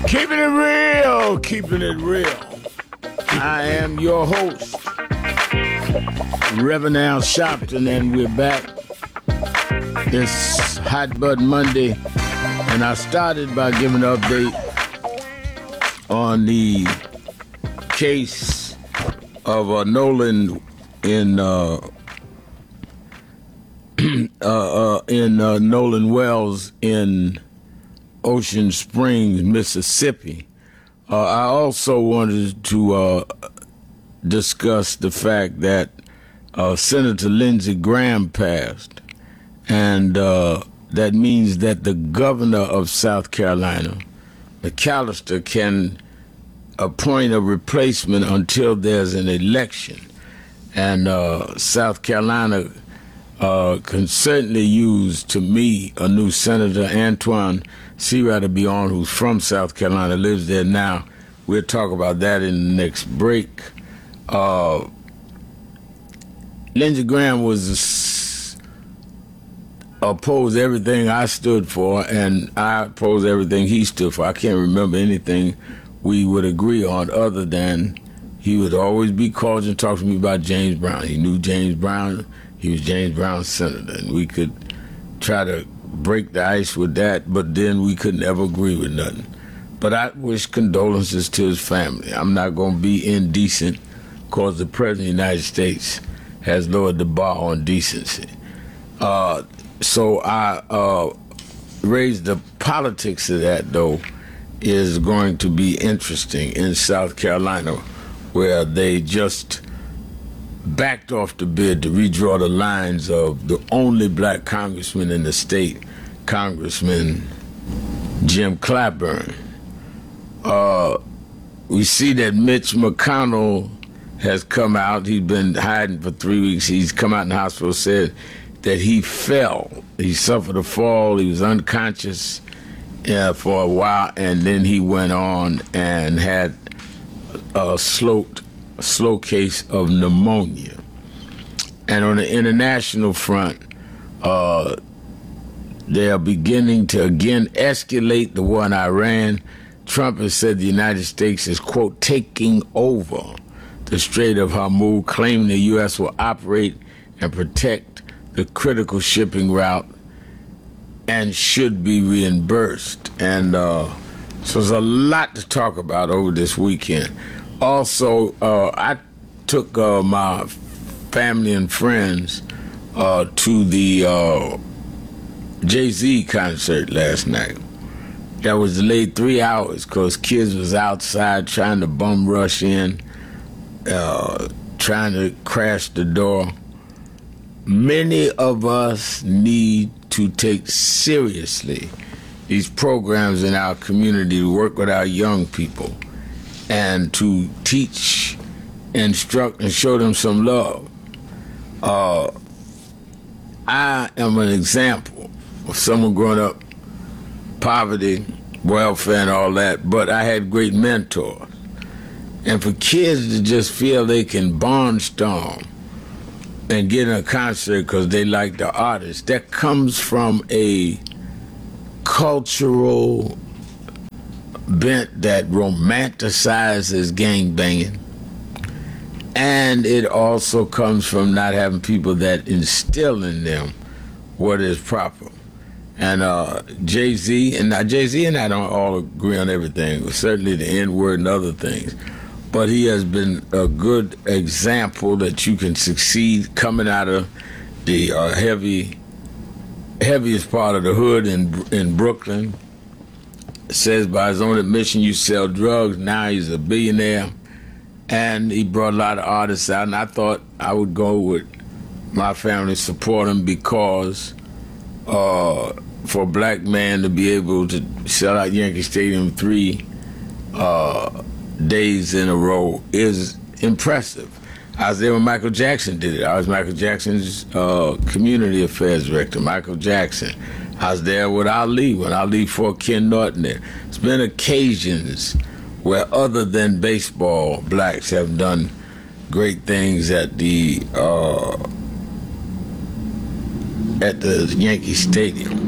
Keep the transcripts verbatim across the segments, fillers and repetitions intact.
Keeping it real, keeping it real. I am your host, Reverend Al Sharpton, and we're back this Hot Bud Monday. And I started by giving an update on the case of uh, Nolan in uh, uh, uh, in uh, Nolan Wells in Ocean Springs, Mississippi. Uh, I also wanted to uh, discuss the fact that uh, Senator Lindsey Graham passed, and uh, that means that the governor of South Carolina, McAllister, can appoint a replacement until there's an election. And uh, South Carolina uh, can certainly use, to me, a new senator. Antoine Seawright to be on, who's from South Carolina, lives there now. We'll talk about that in the next break. Uh, Lindsey Graham was opposed everything I stood for, and I opposed everything he stood for. I can't remember anything we would agree on other than he would always be called and talk to me about James Brown. He knew James Brown. He was James Brown's senator, and we could try to break the ice with that, but then we could never agree with nothing. But I wish condolences to his family. I'm not going to be indecent because the President of the United States has lowered the bar on decency. Uh, so I uh, raised the politics of that, though, is going to be interesting in South Carolina, where they just backed off the bid to redraw the lines of the only black congressman in the state, Congressman Jim Clyburn. Uh, we see that Mitch McConnell has come out. He's been hiding for three weeks. He's come out in the hospital, said that he fell. He suffered a fall. He was unconscious uh, for a while, and then he went on and had a slow, a slow case of pneumonia. And on the international front, uh, they are beginning to again escalate the war in Iran. Trump has said the United States is, quote, taking over the Strait of Hormuz, claiming the U S will operate and protect the critical shipping route and should be reimbursed. And uh, so there's a lot to talk about over this weekend. Also, uh, I took uh, my family and friends uh, to the uh, Jay-Z concert last night. That was delayed three hours because kids was outside trying to bum rush in, uh, trying to crash the door. Many of us need to take seriously these programs in our community to work with our young people and to teach, instruct, and show them some love. Uh, I am an example of someone growing up, poverty, welfare, and all that, but I had great mentors. And for kids to just feel they can barnstorm and get in a concert because they like the artist, that comes from a cultural bent that romanticizes gangbanging. And it also comes from not having people that instill in them what is proper. And uh, Jay-Z, and now Jay-Z and I don't all agree on everything, certainly the N-word and other things, but he has been a good example that you can succeed coming out of the uh, heavy, heaviest part of the hood in in Brooklyn. It says by his own admission, you sell drugs. Now he's a billionaire, and he brought a lot of artists out, and I thought I would go with my family, support him, because uh, for a black man to be able to sell out Yankee Stadium three uh, days in a row is impressive. I was there when Michael Jackson did it. I was Michael Jackson's uh, community affairs director, Michael Jackson. I was there with Ali when Ali fought Ken Norton there. It's been occasions where other than baseball, blacks have done great things at the uh, at the Yankee Stadium.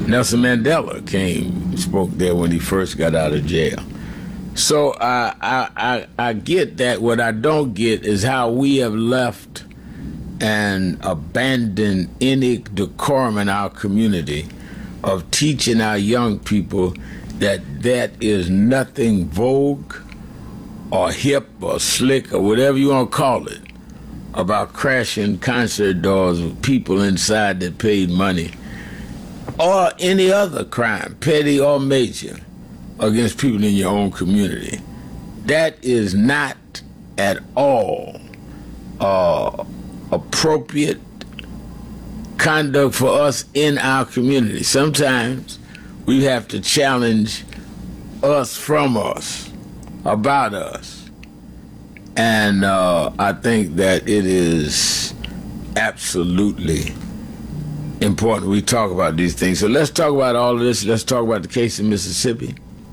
Nelson Mandela came, spoke there when he first got out of jail. So I, I, I, I get that. What I don't get is how we have left and abandoned any decorum in our community of teaching our young people that that is nothing vogue or hip or slick or whatever you want to call it about crashing concert doors with people inside that paid money, or any other crime, petty or major, against people in your own community. That is not at all uh, appropriate conduct for us in our community. Sometimes we have to challenge us from us, about us. And uh, I think that it is absolutely important we talk about these things. So let's talk about all of this. Let's talk about the case in Mississippi,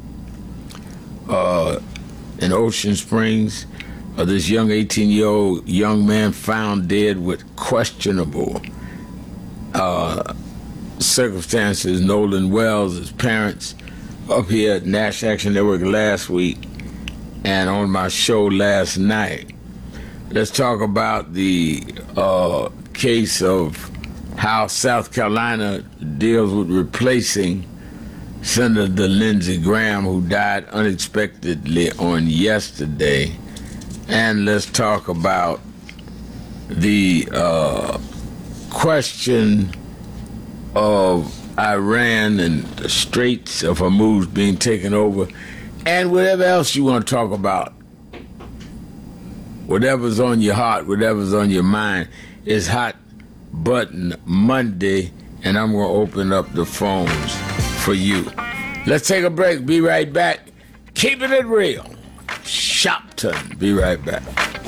uh, in Ocean Springs. Uh, this young eighteen-year-old young man found dead with questionable uh, circumstances. Nolan Wells, his parents, up here at National Action Network last week and on my show last night. Let's talk about the uh, case of how South Carolina deals with replacing Senator Lindsey Graham, who died unexpectedly on yesterday. And let's talk about the uh, question of Iran and the Straits of Hormuz being taken over, and whatever else you want to talk about. Whatever's on your heart, whatever's on your mind is Hot Button Monday, and I'm going to open up the phones for you. Let's take a break. Be right back. Keeping it real. Shopton. Be right back.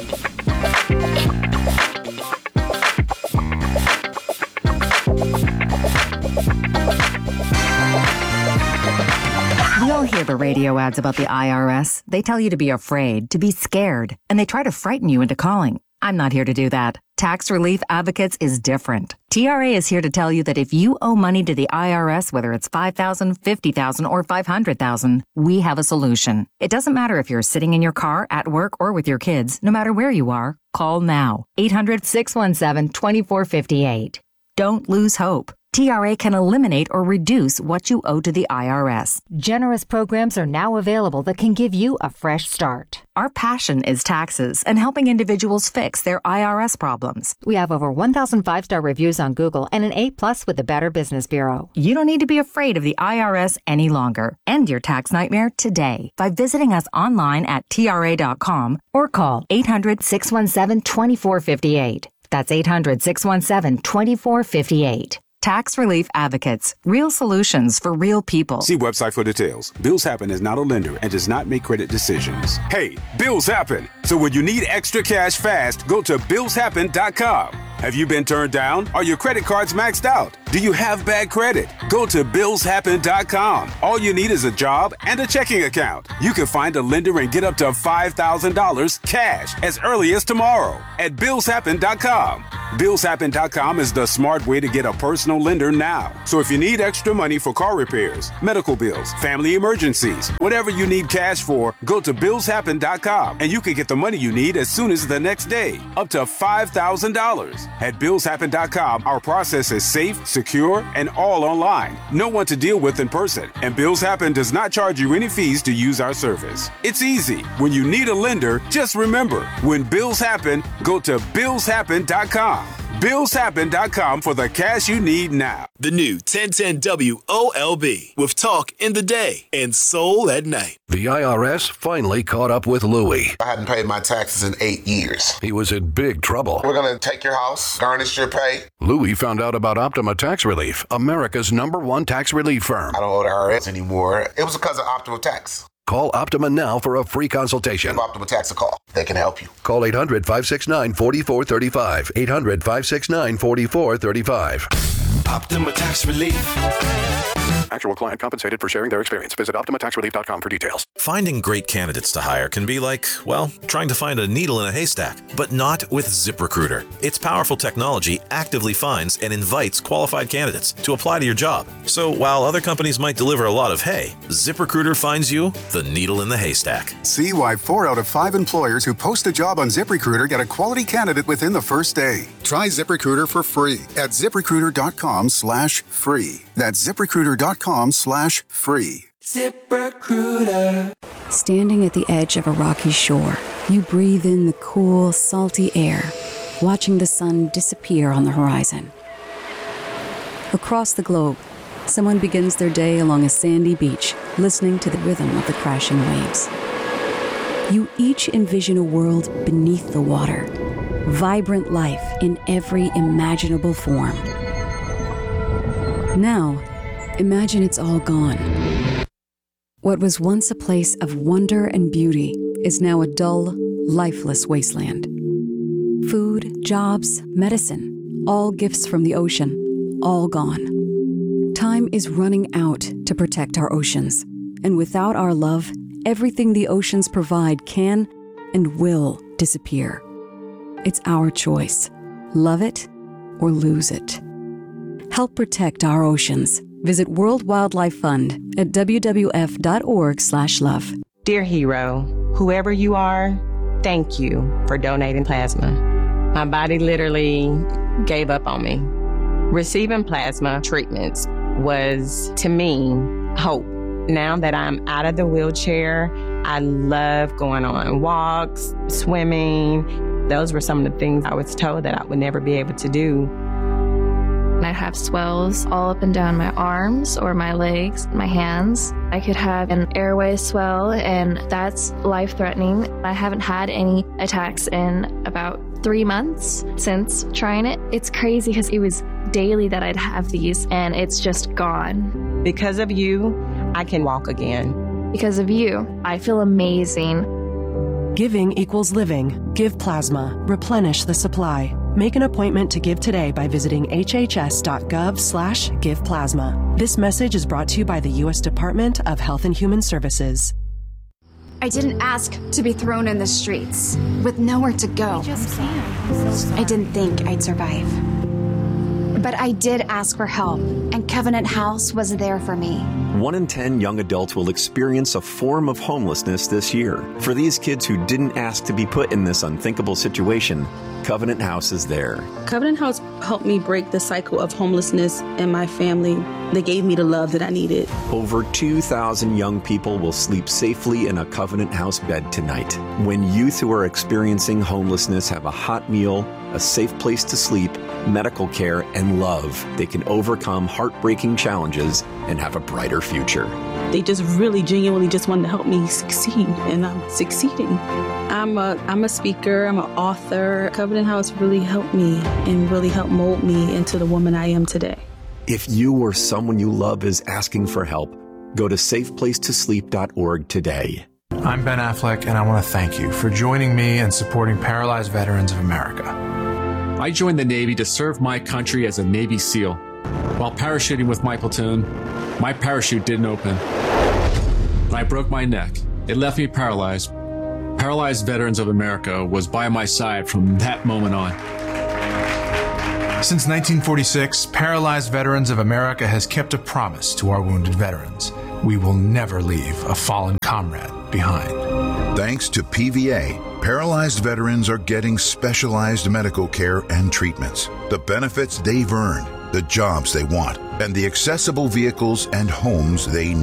We all hear the radio ads about the I R S. They tell you to be afraid, to be scared, and they try to frighten you into calling. I'm not here to do that. Tax Relief Advocates is different. T R A is here to tell you that if you owe money to the I R S, whether it's five thousand dollars, fifty thousand dollars, or five hundred thousand dollars, we have a solution. It doesn't matter if you're sitting in your car, at work, or with your kids. No matter where you are, call now. eight hundred, six one seven, two four five eight. Don't lose hope. T R A can eliminate or reduce what you owe to the I R S. Generous programs are now available that can give you a fresh start. Our passion is taxes and helping individuals fix their I R S problems. We have over one thousand five-star reviews on Google and an A plus with the Better Business Bureau. You don't need to be afraid of the I R S any longer. End your tax nightmare today by visiting us online at T R A dot com or call eight hundred, six one seven, two four five eight. That's eight hundred, six one seven, two four five eight. Tax Relief Advocates. Real solutions for real people. See website for details. Bills Happen is not a lender and does not make credit decisions. Hey, bills happen. So when you need extra cash fast, go to bills happen dot com. Have you been turned down? Are your credit cards maxed out? Do you have bad credit? Go to bills happen dot com. All you need is a job and a checking account. You can find a lender and get up to five thousand dollars cash as early as tomorrow at bills happen dot com. bills happen dot com is the smart way to get a personal lender now. So if you need extra money for car repairs, medical bills, family emergencies, whatever you need cash for, go to bills happen dot com and you can get the money you need as soon as the next day, up to five thousand dollars. At bills happen dot com, our process is safe, secure, and all online. No one to deal with in person, and Bills Happen does not charge you any fees to use our service. It's easy. When you need a lender, just remember, when bills happen, go to bills happen dot com. bills happen dot com for the cash you need now. The new ten ten W O L B with talk in the day and soul at night. The I R S finally caught up with Louie. I hadn't paid my taxes in eight years. He was in big trouble. We're going to take your house, garnish your pay. Louie found out about Optima Tax Relief, America's number one tax relief firm. I don't owe the I R S anymore. It was because of Optima Tax. Call Optima now for a free consultation. Give Optima Tax a call. They can help you. Call eight hundred, five six nine, four four three five. eight hundred, five six nine, four four three five. Optima Tax Relief. Actual client compensated for sharing their experience. Visit Optima Tax Relief dot com for details. Finding great candidates to hire can be like, well, trying to find a needle in a haystack, but not with ZipRecruiter. Its powerful technology actively finds and invites qualified candidates to apply to your job. So while other companies might deliver a lot of hay, ZipRecruiter finds you the needle in the haystack. See why four out of five employers who post a job on ZipRecruiter get a quality candidate within the first day. Try ZipRecruiter for free at ZipRecruiter.com slash free. That's ZipRecruiter.com slash free. ZipRecruiter. Standing at the edge of a rocky shore, you breathe in the cool, salty air, watching the sun disappear on the horizon. Across the globe, someone begins their day along a sandy beach, listening to the rhythm of the crashing waves. You each envision a world beneath the water, vibrant life in every imaginable form. Now, imagine it's all gone. What was once a place of wonder and beauty is now a dull, lifeless wasteland. Food, jobs, medicine, all gifts from the ocean, all gone. Time is running out to protect our oceans, and without our love, everything the oceans provide can and will disappear. It's our choice. Love it or lose it. Help protect our oceans. Visit World Wildlife Fund at w w f dot org slash love. Dear hero, whoever you are, thank you for donating plasma. My body literally gave up on me. Receiving plasma treatments was, to me, hope. Now that I'm out of the wheelchair, I love going on walks, swimming. Those were some of the things I was told that I would never be able to do. I have swells all up and down my arms or my legs, my hands. I could have an airway swell, and that's life-threatening. I haven't had any attacks in about three months since trying it. It's crazy because it was daily that I'd have these, and it's just gone. Because of you, I can walk again. Because of you, I feel amazing. Giving equals living. Give plasma. Replenish the supply. Make an appointment to give today by visiting hhs.gov slash give plasma. This message is brought to you by the U S Department of Health and Human Services. I didn't ask to be thrown in the streets with nowhere to go. I didn't think I'd survive. But I did ask for help, and Covenant House was there for me. One in ten young adults will experience a form of homelessness this year. For these kids who didn't ask to be put in this unthinkable situation, Covenant House is there. Covenant House helped me break the cycle of homelessness in my family. They gave me the love that I needed. Over two thousand young people will sleep safely in a Covenant House bed tonight. When youth who are experiencing homelessness have a hot meal, a safe place to sleep, medical care, and love, they can overcome heartbreaking challenges and have a brighter future. They just really genuinely just wanted to help me succeed, and I'm succeeding. I'm a I'm a speaker, I'm an author. Covenant House really helped me and really helped mold me into the woman I am today. If you or someone you love is asking for help, go to safe place to sleep dot org today. I'm Ben Affleck, and I want to thank you for joining me and supporting Paralyzed Veterans of America. I joined the Navy to serve my country as a Navy SEAL. While parachuting with my platoon, my parachute didn't open. I broke my neck. It left me paralyzed. Paralyzed Veterans of America was by my side from that moment on. Since nineteen forty-six, Paralyzed Veterans of America has kept a promise to our wounded veterans. We will never leave a fallen comrade behind. Thanks to P V A, paralyzed veterans are getting specialized medical care and treatments, the benefits they've earned, the jobs they want, and the accessible vehicles and homes they need.